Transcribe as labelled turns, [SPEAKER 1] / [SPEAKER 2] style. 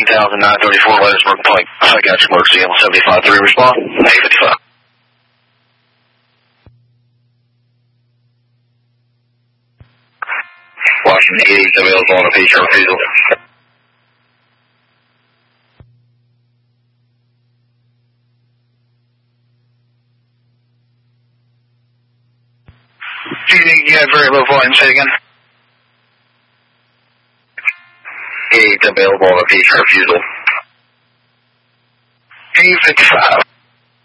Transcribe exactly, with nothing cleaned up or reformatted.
[SPEAKER 1] thousand nine thirty-four, Letters Point, psychiatric emergency on seventy-five three, respond, eight fifty-five. Washington eighty, available on a feature refusal.
[SPEAKER 2] Do you think you have very low volume? Say it again.
[SPEAKER 1] eight available on a feature refusal.
[SPEAKER 2] eight fifty-five.